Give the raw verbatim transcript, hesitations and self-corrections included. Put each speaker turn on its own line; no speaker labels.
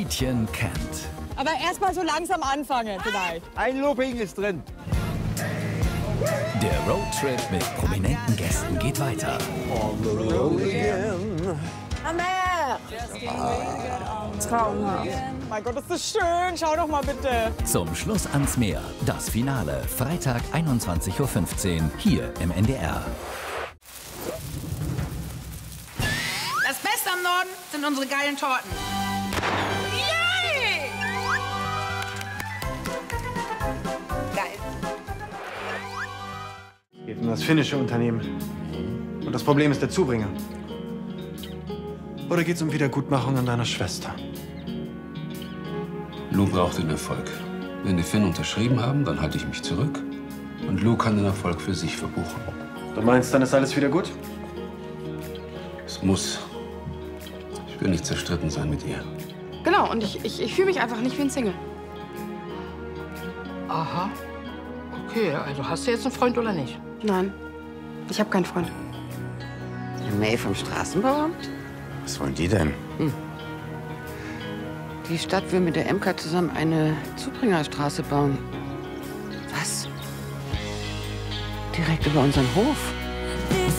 Händchen kennt.
Aber erst mal so langsam anfangen vielleicht.
Ein Looping ist drin.
Der Roadtrip mit prominenten Gästen geht weiter.
Traumhaft. Mein Gott, ist das schön. Schau doch mal bitte.
Zum Schluss ans Meer. Das Finale. Freitag einundzwanzig Uhr fünfzehn. Hier im N D R.
Das Beste am Norden sind unsere geilen Torten. Yay! Geil.
Es geht um das finnische Unternehmen. Und das Problem ist der Zubringer. Oder geht es um Wiedergutmachung an deiner Schwester?
Lou braucht den Erfolg. Wenn die Finn unterschrieben haben, dann halte ich mich zurück. Und Lou kann den Erfolg für sich verbuchen.
Du meinst, dann ist alles wieder gut?
Es muss. Ich will nicht zerstritten sein mit ihr.
Genau, und ich, ich, ich fühle mich einfach nicht wie ein Single.
Aha. Okay, also hast du jetzt einen Freund oder nicht?
Nein, ich habe keinen Freund.
Eine Mail vom Straßenbauamt?
Was wollen die denn?
Hm. Die Stadt will mit der M K zusammen eine Zubringerstraße bauen. Was? Direkt über unseren Hof?